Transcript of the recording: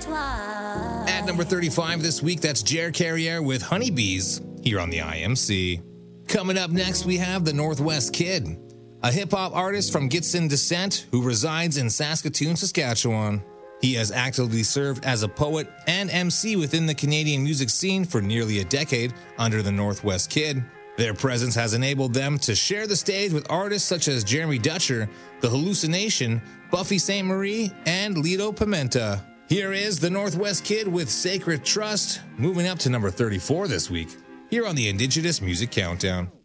At number 35 this week, that's Jer Carriere with Honeybees here on the IMC. Coming up next, we have the Northwest Kid, a hip-hop artist from Gitxsan descent who resides in Saskatoon, Saskatchewan. He has actively served as a poet and MC within the Canadian music scene for nearly a decade under the Northwest Kid. Their presence has enabled them to share the stage with artists such as Jeremy Dutcher, The Hallucination, Buffy Sainte-Marie, and Lido Pimenta. Here is the Northwest Kid with Sacred Trust, moving up to number 34 this week, here on the Indigenous Music Countdown.